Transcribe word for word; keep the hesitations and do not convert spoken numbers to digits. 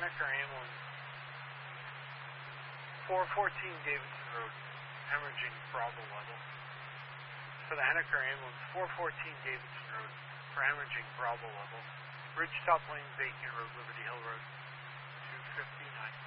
Henniker ambulance, four fourteen Davidson Road, hemorrhaging Bravo level. For the Henniker ambulance, four fourteen Davidson Road, for hemorrhaging Bravo level. Bridge top lane, Bacon Road, Liberty Hill Road, two fifty-nine.